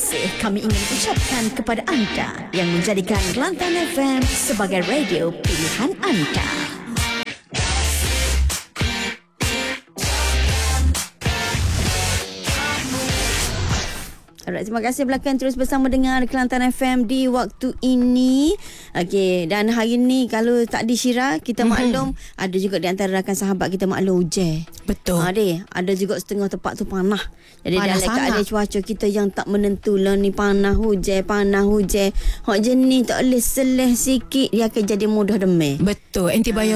kasih kami ingin ucapkan kepada anda yang menjadikan Kelantan FM sebagai radio pilihan anda. Alright, terima kasih belakang terus bersama dengan Kelantan FM di waktu ini. Okey, dan hari ni kalau tak disyira, kita maklum ada juga di antara rakan sahabat kita maklum hujan. Betul. Ada juga setengah tempat tu panah. Jadi Panas dalam sangat. keadaan cuaca kita yang tak menentu lah ni, panah hujan. Hak jenis tak boleh seleh sikit, dia akan jadi mudah demam. Betul.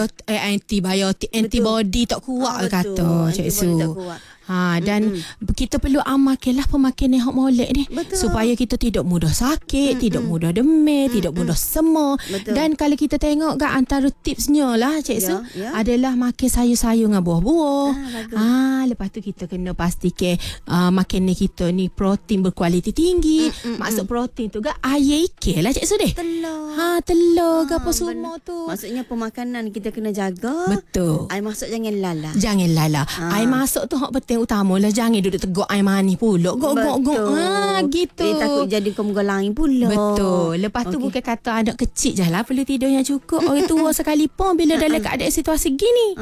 Antibody tak kuat kata Cik Su. Tak kuat. Dan kita perlu amalkanlah pemakan yang hak molek ni. Betul. Supaya kita tidak mudah sakit, tidak mudah demam, tidak mudah sema. Betul. Dan kalau kita tengok kan antara tipsnya lah Cik Su adalah makan sayur-sayur dengan buah-buah. Lepas tu kita kena pastikan makanan kita ni protein berkualiti tinggi. Maksud protein tu kan air ikan lah Cik Su deh. Telur. Telur ke apa semua tu. Maksudnya pemakanan kita kena jaga. Betul. Air masuk jangan lala. Jangan lala. Air masuk tu hak penting utama lah. Jangan duduk tegak air manis pula. Gok. Gitu. Takut jadi kemuka lain pula. Betul. Lepas tu bukan kata anak kecil je lah perlu tidur yang cukup. Orang tua sekalipun bila dalam keadaan situasi gini.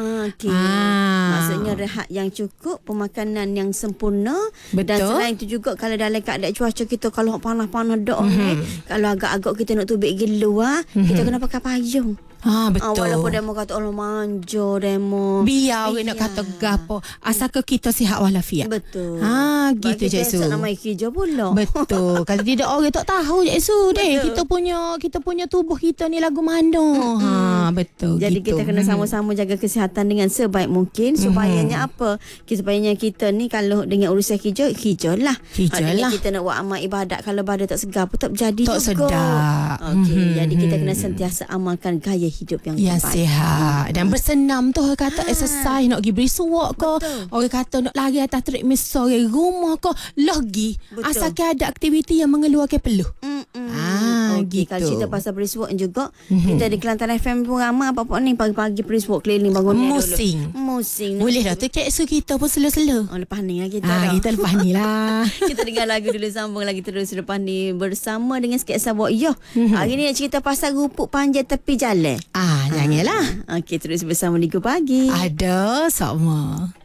Maksudnya rehat yang cukup, pemakanan yang sempurna. Betul. Dan selain itu juga kalau dalam keadaan cuaca kita kalau panas-panas dok, kalau agak-agak kita nak tubik gelu kita kena pakai payung. Betul. Walaupun demo kata Allah manja demo. Biar orang nak kata gapo. Asalkan kita sihat walafiat. Betul. Gitu Cik Su. Nama hijau pula. Betul. Kalau tidak orang tak tahu Cik Su deh. Kita punya tubuh kita ni lagu mana. Betul. Jadi gitu. kita kena sama-sama jaga kesihatan dengan sebaik mungkin. Supayanya apa? Supayanya kita ni kalau dengan urusan hijau lah. Artinya kita nak buat amal ibadat. Kalau badan tak segar pun tak berjadi tak juga. sedap. Jadi kita kena sentiasa amalkan gaya hidup yang sihat dan bersenam tu. Orang kata exercise nak pergi berisuak ke, orang kata nak lari atas treadmill sore rumah ke, lagi asalkan ada aktiviti yang mengeluarkan peluh. Gitu. Kalau cerita pasal beriswak juga, kita di Kelantan FM pun ramai apa-apa ni pagi-pagi beriswak keliling bangunan Musing. Boleh dah tu Cik Su kita pun selo-selo. Lepas ni lah kita kita lepas ni lah. Kita dengar lagu dulu, sambung lagi terus lepas ni bersama dengan sketsa Bok Yoh. Hari ni nak cerita pasal rupuk panjang tepi jalan. Janganlah. Okey, terus bersama Liga Pagi. Ada sama.